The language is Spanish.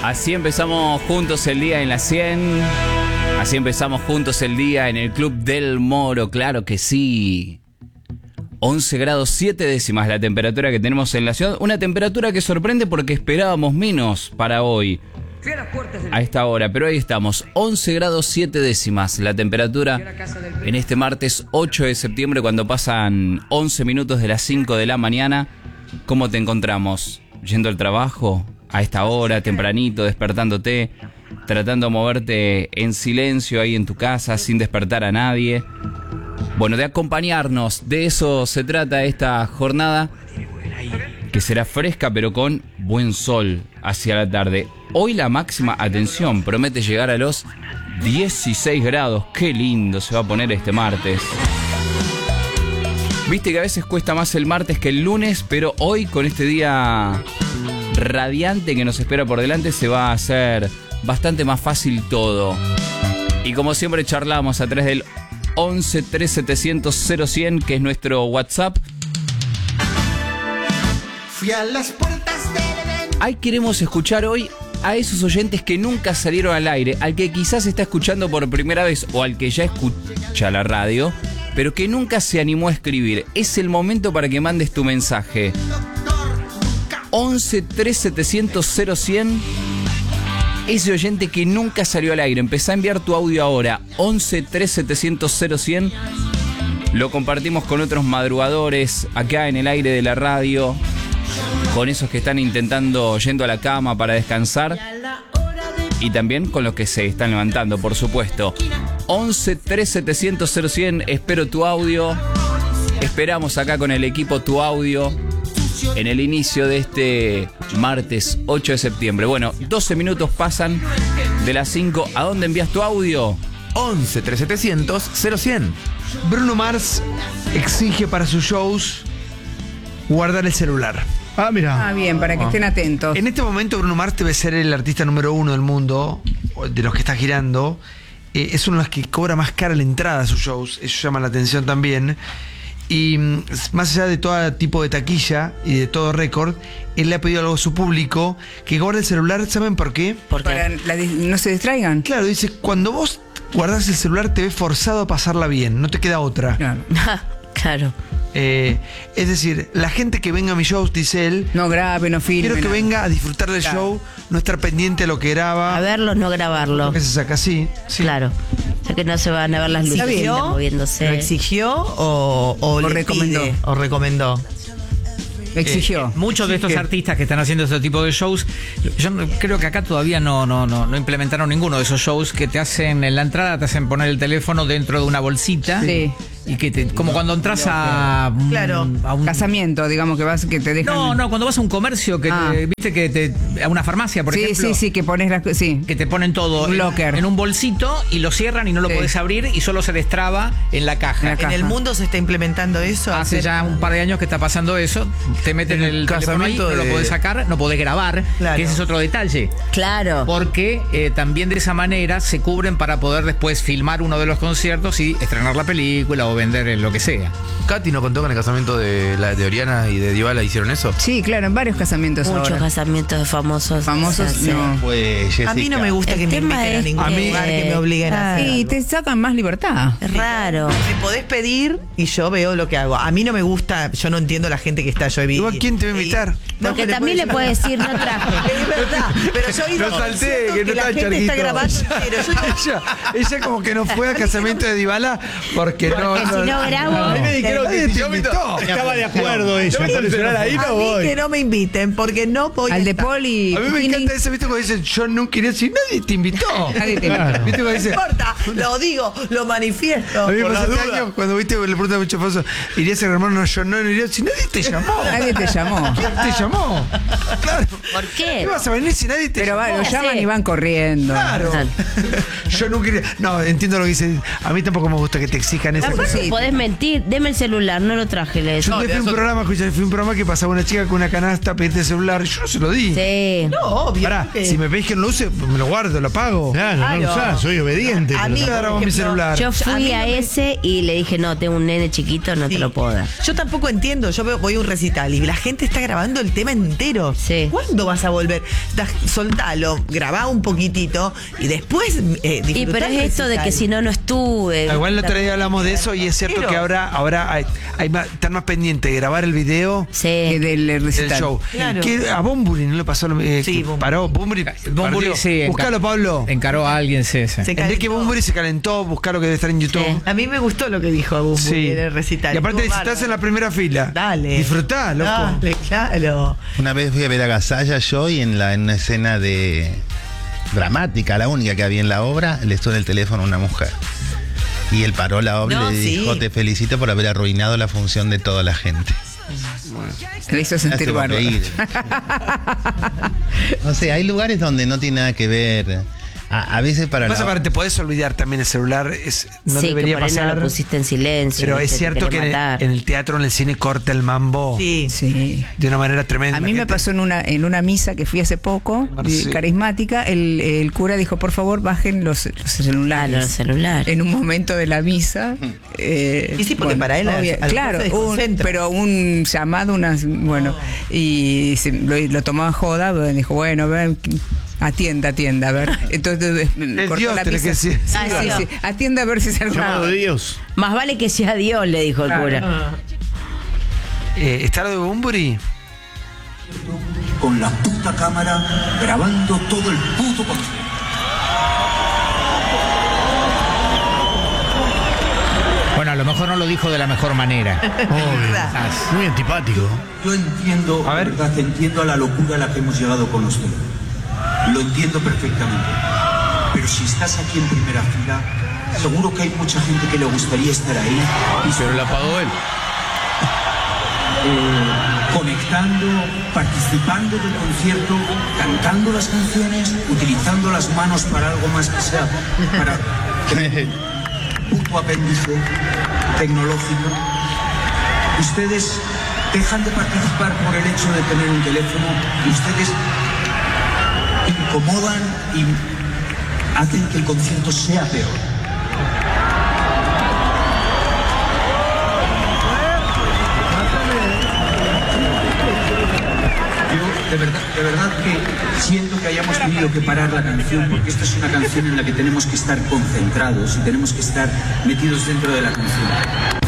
Así empezamos juntos el día en la 100. Así empezamos juntos el día en el Club del Moro, claro que sí. 11 grados 7 décimas la temperatura que tenemos en la ciudad. Una temperatura que sorprende porque esperábamos menos para hoy a esta hora, pero ahí estamos, 11 grados 7 décimas la temperatura en este martes 8 de septiembre, cuando pasan 11 minutos de las 5 de la mañana. ¿Cómo te encontramos? ¿Yendo al trabajo a esta hora, tempranito, despertándote, tratando de moverte en silencio ahí en tu casa sin despertar a nadie? Bueno, de acompañarnos, de eso se trata esta jornada, que será fresca pero con buen sol hacia la tarde. Hoy la máxima, atención, promete llegar a los 16 grados. Qué lindo se va a poner este martes. Viste que a veces cuesta más el martes que el lunes, pero hoy con este día radiante que nos espera por delante se va a hacer bastante más fácil todo. Y como siempre charlamos a través del 11 3700 0100, que es nuestro WhatsApp. Fui a las puertas del Edén. Ahí queremos escuchar hoy a esos oyentes que nunca salieron al aire, al que quizás está escuchando por primera vez o al que ya escucha la radio, pero que nunca se animó a escribir. Es el momento para que mandes tu mensaje. 11 3700 0100. Ese oyente que nunca salió al aire, empezá a enviar tu audio ahora. 11 3700 0100. Lo compartimos con otros madrugadores acá en el aire de la radio, con esos que están intentando yendo a la cama para descansar, y también con los que se están levantando, por supuesto. 11 3700 0100. Espero tu audio. Esperamos acá con el equipo tu audio en el inicio de este martes 8 de septiembre. Bueno, 12 minutos pasan de las 5. ¿A dónde envías tu audio? 11 3700 0100. Bruno Mars exige para sus shows guardar el celular. Ah, mira. Ah, bien, para que estén atentos. En este momento Bruno Mars debe ser el artista número 1 del mundo, de los que está girando. Es uno de los que cobra más cara la entrada a sus shows. Eso llama la atención también. Y más allá de todo tipo de taquilla y de todo récord, él le ha pedido algo a su público, que guarde el celular. ¿Saben por qué? Para no se distraigan. Claro, dice, cuando vos guardás el celular te ves forzado a pasarla bien, no te queda otra. Claro. Claro. Es decir, la gente que venga a mis shows, dice él, No grabe, no filme. quiero que nada. venga a disfrutar del Claro. show, no estar pendiente a lo que graba. A verlos, no grabarlo. Que se saca así. Sí. Claro. O sea que no se van a ver las ¿Está luces bien? moviéndose. ¿Lo exigió o le recomendó? pide? ¿O recomendó? Exigió. Muchos de estos artistas que están haciendo este tipo de shows, yo creo que acá todavía no implementaron ninguno de esos shows que te hacen en la entrada, te hacen poner el teléfono dentro de una bolsita. Sí. Y que como cuando entras a un Casamiento, digamos, que te dejan. No, cuando vas a un comercio que viste que a una farmacia, por ejemplo. Sí, que pones las. Sí. Que te ponen todo Un locker. en un bolsito y lo cierran y no lo Sí. podés abrir y solo se destraba en la caja. En la ¿En el caja. mundo se está implementando eso? Hace ya un par de años que está pasando eso. Te meten el teléfono ahí, no lo podés sacar, no podés grabar. Claro. Que ese es otro detalle. Claro. Porque también de esa manera se cubren para poder después filmar uno de los conciertos y estrenar la película o vender lo que sea. Katy nos contó que en el casamiento de Oriana y de Dybala hicieron eso. Sí, claro, en varios casamientos Muchos ahora. casamientos de famosos. Famosos, se hacen. no. Pues, Jessica. A mí no me gusta El que me tema inviten a es ningún que- lugar que me obliguen a hacer. Y te sacan más libertad. Es raro. Me podés pedir y yo veo lo que hago. A mí no me gusta, yo no entiendo la gente que está. Yo he visto. Igual, ¿quién te va a invitar? Porque también le puede decir, no traje. Es verdad, pero yo he ido Lo a salté, conciertos que no la está gente Charquito. está grabando entero. ella como que no fue al casamiento de Dybala porque no. Porque si no grabo. A mí me dijeron Nadie que te si yo invitó. estaba de acuerdo ella. Con el celular ahí A no mí voy. que no me inviten, porque no voy Al de estar. Poli. A mí me Tini. encanta ese, ¿viste? Cuando dicen, yo no quería decir, nadie te invitó. Nadie te invitó. ¿Viste? Cuando No dice, importa, lo digo, lo manifiesto. a mí me Por pasó la este duda. año, cuando viste, le preguntan a mucho famoso, ¿irías a hermano? No, yo no iría. Si nadie te llamó. Nadie te llamó. ¿Quién te llamó? Claro. ¿Por qué? ¿Qué vas a venir si nadie te Pero llamó? lo llaman y van corriendo. Claro. Yo no quería. No, entiendo lo que dice. A mí tampoco me gusta que te exijan esa cosa. Sí. Podés mentir, deme el celular, no lo traje, le Yo decís. fui a un programa, escucha, fui a un programa que pasaba una chica con una canasta a pedirte el celular. Yo no se lo di. Sí. No, obvio. Pará, porque- si me pedís que no lo use, me lo guardo, lo pago. Claro, no lo Claro. usás, soy obediente. A pero mí, no. Yo agarraba mi ejemplo, celular. Yo a fui mí a no me- ese y le dije, no, tengo un nene chiquito, no Sí. te lo puedo dar. Yo tampoco entiendo, voy a un recital y la gente está grabando el tema entero. Sí. ¿Cuándo ¿cuándo vas a volver? Soltalo, grabá un poquitito y después disfrutá. Y pero es esto de que si no estuve. Igual el otro día hablamos de eso y es cierto Pero- que ahora están más pendientes de grabar el video Sí. Del del recital. show. Claro. Que a Bunbury no le pasó lo Sí, que Bunbury. paró. Bunbury sí. Buscalo, Pablo. Encaró a alguien, sí. Se Enrique calentó. Bunbury se calentó, buscalo que debe estar en YouTube. Sí. A mí me gustó lo que dijo Bunbury Sí. en el recital. Y aparte, si Estuvo estás bárbaro. en la primera fila, Dale. disfrutá, loco. Dale, claro. Una vez fui a ver a Gasalla yo y en una escena de dramática, la única que había en la obra, le suena el teléfono a una mujer. Y él paró la obra No, y le dijo, sí. te felicito por haber arruinado la función de toda la gente. Le hizo Me hace sentir bárbaro. reír. No sé, hay lugares donde no tiene nada que ver. A veces para Pasa la... para te podés olvidar también el celular, no sí, debería que por ahí no pasar. lo pusiste en silencio. Pero es te cierto que querés matar. en el teatro, en el cine, corta el mambo Sí. Sí. de una manera tremenda. A mí me Gente- pasó en una misa que fui hace poco, Sí. carismática, el cura dijo, por favor, bajen los celulares. Ah, los celulares. En un momento de la misa. Y sí, porque para él, claro, se desconcentra. pero un llamado, y lo tomaba joda, dijo, bueno, ven, atienda, a ver. Entonces cortó Dios, la tenés misa. que decir. Sí, atienda a ver si se Llamado de Dios. Más vale que sea Dios, le dijo el cura. ¿Está lo de Bunbury? Con la puta cámara grabando todo el puto concierto. Bueno, a lo mejor no lo dijo de la mejor manera. Obvio. Muy antipático. Yo entiendo, A ver. ¿verdad? Entiendo a la locura a la que hemos llegado con usted. Lo entiendo perfectamente. Pero si estás aquí en primera fila, seguro que hay mucha gente que le gustaría estar ahí. Pero la pagó él. Conectando, participando del concierto, cantando las canciones, utilizando las manos para algo más que sea para puto apéndice tecnológico. Ustedes dejan de participar por el hecho de tener un teléfono y ustedes incomodan y hacen que el concierto sea peor. Yo de verdad que siento que hayamos tenido que parar la canción porque esta es una canción en la que tenemos que estar concentrados y tenemos que estar metidos dentro de la canción.